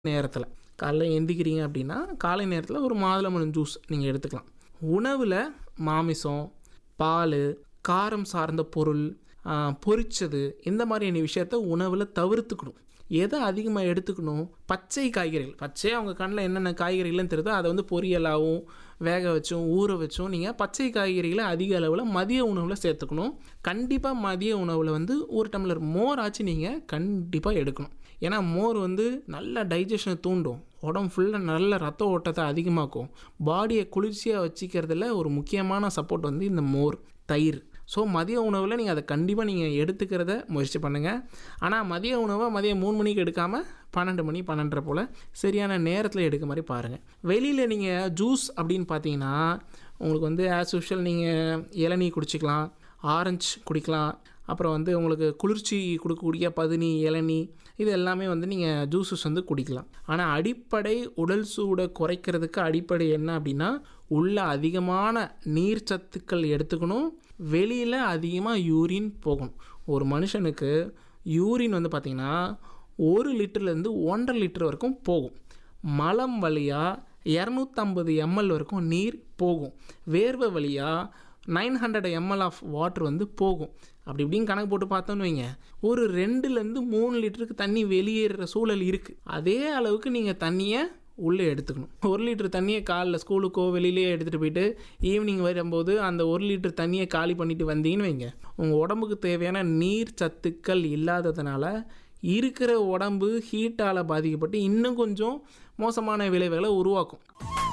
நேரத்தில் காலைல எந்திக்கிறீங்க அப்படின்னா காலை நேரத்தில் ஒரு மாதுளம்பழம் ஜூஸ் நீங்கள் எடுத்துக்கலாம். உணவில் மாமிசம், பால், காரம் சார்ந்த பொருள், பொரிச்சது இந்த மாதிரியான விஷயத்த உணவில் தவிர்த்துக்கணும். எதை அதிகமாக எடுத்துக்கணும்? பச்சை காய்கறிகள். பச்சையாக அவங்க கண்ணில் என்னென்ன காய்கறிகள்னு தெரியுதோ அதை வந்து பொரியலாகவும் வேக வச்சும் ஊற வச்சும் நீங்கள் பச்சை காய்கறிகளை அதிக அளவில் மதிய உணவில் சேர்த்துக்கணும். கண்டிப்பாக மதிய உணவில் வந்து ஒரு டம்ளர் மோர் ஆச்சு நீங்கள் கண்டிப்பாக எடுக்கணும். ஏன்னா மோர் வந்து நல்ல டைஜஷனை தூண்டும், உடம்பு ஃபுல்லாக நல்ல ரத்த ஓட்டத்தை அதிகமாக்கும், பாடியை குளிர்ச்சியாக வச்சுக்கிறதுல ஒரு முக்கியமான சப்போர்ட் வந்து இந்த மோர், தயிர். ஸோ மதிய உணவில் நீங்கள் அதை கண்டிப்பாக நீங்கள் எடுத்துக்கிறத முயற்சி பண்ணுங்கள். ஆனால் மதிய உணவை மதியம் 3 மணிக்கு எடுக்காமல் 12 மணி 12:30 போல் சரியான நேரத்தில் எடுக்க மாதிரி பாருங்கள். வெளியில் நீங்கள் ஜூஸ் அப்படின்னு பார்த்தீங்கன்னா உங்களுக்கு வந்து ஆஸ் யூஷுவல் நீங்கள் இளநீ குடிச்சிக்கலாம், ஆரஞ்சு குடிக்கலாம், அப்புறம் வந்து உங்களுக்கு குளிர்ச்சி கொடுக்கக்கூடிய பதனி, இளநீ இது எல்லாமே வந்து நீங்கள் ஜூஸஸ் வந்து குடிக்கலாம். ஆனால் அடிப்படை உடல் சூடை குறைக்கிறதுக்கு அடிப்படை என்ன அப்படின்னா உள்ள அதிகமான நீர் சத்துக்கள் எடுத்துக்கணும், வெளியில் அதிகமாக யூரின் போகணும். ஒரு மனுஷனுக்கு யூரின் வந்து பார்த்திங்கன்னா 1 லிட்டர்லேருந்து 1.5 லிட்டர் வரைக்கும் போகும். மலம் வழியாக 250 ml வரைக்கும் நீர் போகும். வேர்வை வழியாக 900 ml ஆஃப் வாட்டர் வந்து போகும். அப்படி இப்படின்னு கணக்கு போட்டு பார்த்தோன்னு வைங்க, ஒரு 2லேருந்து 3 லிட்டருக்கு தண்ணி வெளியேறுற சூழல் இருக்குது. அதே அளவுக்கு நீங்கள் தண்ணியை உள்ளே எடுத்துக்கணும். 1 லிட்டர் தண்ணியை காலைல ஸ்கூலுக்கோ வெளியிலேயே எடுத்துகிட்டு போயிட்டு ஈவினிங் வரும்போது அந்த 1 லிட்டர் தண்ணியை காலி பண்ணிவிட்டு வந்தீங்கன்னு வைங்க, உங்கள் உடம்புக்கு தேவையான நீர் சத்துக்கள் இல்லாததுனால இருக்கிற உடம்பு ஹீட்டால் பாதிக்கப்பட்டு இன்னும் கொஞ்சம் மோசமான விளைவுகளை உருவாக்கும்.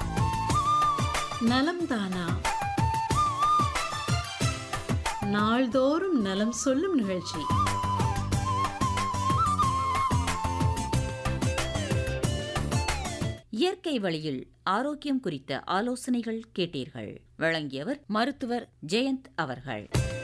நலம் தானா நாள்தோறும் நலம் சொல்லும் நிகழ்ச்சி. இயற்கை வழியில் ஆரோக்கியம் குறித்த ஆலோசனைகள் கேட்டீர்கள். வழங்கியவர் மருத்துவர் ஜெயந்த் அவர்கள்.